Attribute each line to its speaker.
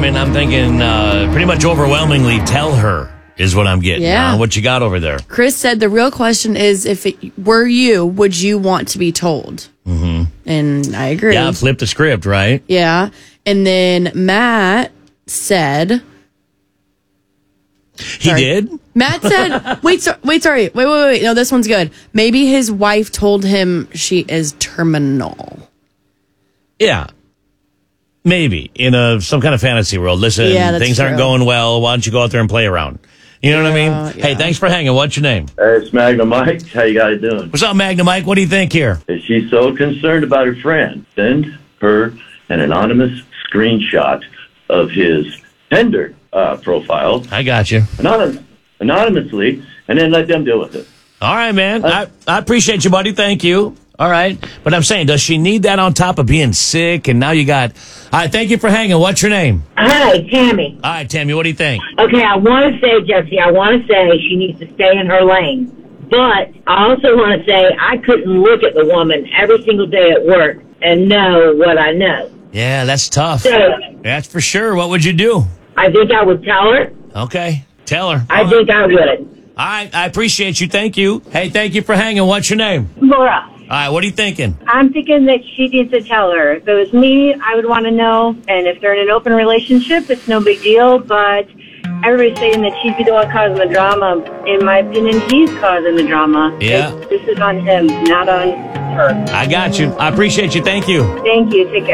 Speaker 1: mean, I'm thinking pretty much overwhelmingly tell her is what I'm getting.
Speaker 2: Yeah.
Speaker 1: What you got over there?
Speaker 2: Chris said the real question is, if it were you, would you want to be told? Mm-hmm. And I agree.
Speaker 1: Yeah, flip the script, right?
Speaker 2: Yeah. And then Matt said...
Speaker 1: He did?
Speaker 2: Matt said, wait. No, this one's good. Maybe his wife told him she is terminal.
Speaker 1: Yeah. Maybe. In some kind of fantasy world. Listen, things aren't going well. Why don't you go out there and play around? You know what I mean?
Speaker 2: Yeah.
Speaker 1: Hey, thanks for hanging. What's your name?
Speaker 3: It's Magna Mike. How you guys doing?
Speaker 1: What's up, Magna Mike? What do you think here?
Speaker 3: Is she so concerned about her friend? Send her an anonymous screenshot of his Tinder profile.
Speaker 1: I got you.
Speaker 3: Anonymously, and then let them deal with it.
Speaker 1: All right, man. I appreciate you, buddy. Thank you. All right. But I'm saying, does she need that on top of being sick? And now you got... All right, thank you for hanging. What's your name?
Speaker 4: Hi, Tammy.
Speaker 1: All right, Tammy, what do you think?
Speaker 4: Okay, I want to say, Jesse, she needs to stay in her lane. But I also want to say I couldn't look at the woman every single day at work and know what I know.
Speaker 1: Yeah, that's tough.
Speaker 4: So,
Speaker 1: That's for sure. What would you do?
Speaker 4: I think I would tell her.
Speaker 1: Okay, tell her.
Speaker 4: I think I would.
Speaker 1: All right, I appreciate you. Thank you. Hey, thank you for hanging. What's your name?
Speaker 5: Laura.
Speaker 1: All right, what are you thinking?
Speaker 5: I'm thinking that she needs to tell her. If it was me, I would want to know. And if they're in an open relationship, it's no big deal. But everybody's saying that she'd be the one causing the drama. In my opinion, he's causing the drama.
Speaker 1: Yeah.
Speaker 5: This is on him, not on her.
Speaker 1: I got you. I appreciate you. Thank you.
Speaker 5: Thank you. Take care.